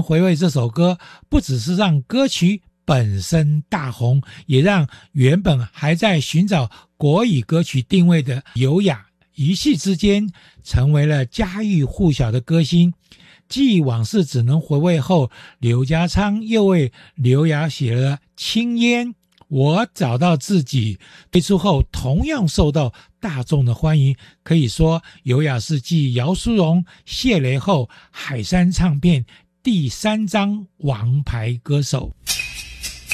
能回味》这首歌，不只是让歌曲本身大红，也让原本还在寻找国语歌曲定位的优雅，一夕之间成为了家喻户晓的歌星。继往事只能回味后，刘家昌又为刘雅写了《青烟》，我找到自己推出后同样受到大众的欢迎。可以说优雅是继姚苏蓉、谢雷后海山唱片第3张王牌歌手。